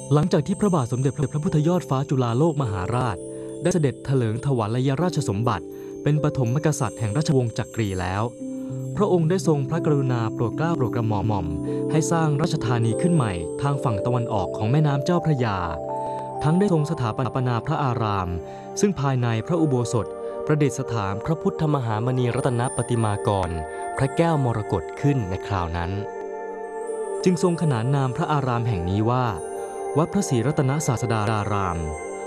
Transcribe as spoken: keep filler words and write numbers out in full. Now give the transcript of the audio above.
หลังจากที่พระบาทสมเด็จพระพุทธยอดฟ้าจุฬาโลกมหาราชได้เสด็จเถลิงถวายราชสมบัติเป็นปฐมกษัตริย์แห่งราชวงศ์จักรีแล้วพระองค์ได้ทรงพระกรุณาโปรดเกล้าโปรดกระหม่อมให้สร้างราชธานีขึ้นใหม่ทางฝั่งตะวันออกของแม่น้ำเจ้าพระยาทั้งได้ทรงสถาปนาพระอารามซึ่งภายในพระอุโบสถประดิษฐานพระพุทธมหามณีรัตนปฏิมากรพระแก้วมรกตขึ้นในคราวนั้นจึงทรงขนานนามพระอารามแห่งนี้ว่าวัดพระศรีรัตนศาสดาราม